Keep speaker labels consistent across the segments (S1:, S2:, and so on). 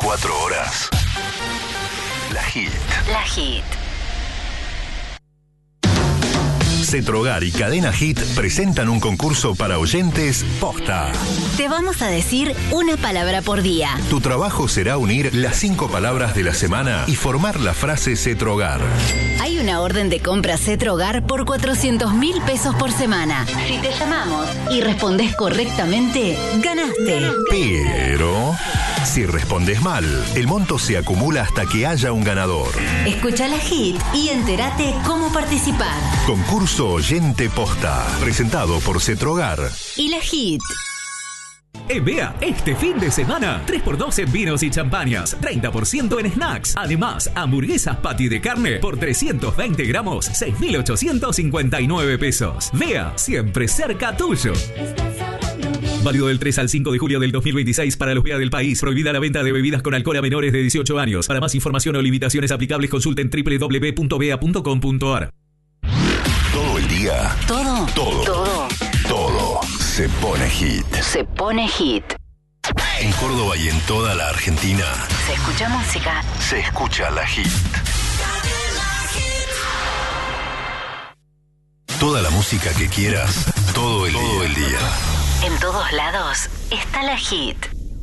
S1: 24 horas. La Hit.
S2: La Hit.
S1: Cetrogar y Cadena Hit presentan un concurso para oyentes posta.
S2: Te vamos a decir una palabra por día.
S1: Tu trabajo será unir las 5 palabras de la semana y formar la frase Cetrogar.
S2: Hay una orden de compra Cetrogar por 400.000 pesos por semana. Si te llamamos y respondes correctamente, ganaste.
S1: Pero si respondes mal, el monto se acumula hasta que haya un ganador.
S2: Escucha la Hit y entérate cómo participar.
S1: Concurso Oyente Posta, presentado por Cetrogar
S2: y la Hit.
S3: En Bea, este fin de semana, 3x2 en vinos y champañas, 30% en snacks. Además, hamburguesas patty de carne por 320 gramos, 6.859 pesos. Bea, siempre cerca tuyo. Válido del 3 al 5 de julio del 2026 para los Bea del país. Prohibida la venta de bebidas con alcohol a menores de 18 años. Para más información o limitaciones aplicables, consulten www.bea.com.ar.
S1: Todo el día.
S2: Todo.
S1: Todo se pone hit.
S2: Se pone hit.
S1: En Córdoba y en toda la Argentina.
S2: Se escucha música.
S1: Se escucha la Hit. Toda la música que quieras, todo el día.
S2: En todos lados está la Hit.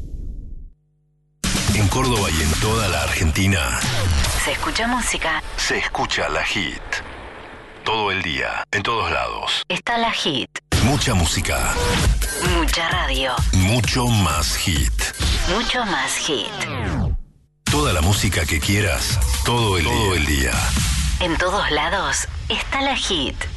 S1: En Córdoba y en toda la Argentina.
S2: Se escucha música.
S1: Se escucha la Hit. Todo el día, en todos lados.
S2: Está la Hit.
S1: Mucha música.
S2: Mucha radio.
S1: Mucho más hit.
S2: Mucho más hit.
S1: Toda la música que quieras, todo el día.
S2: En todos lados está la Hit.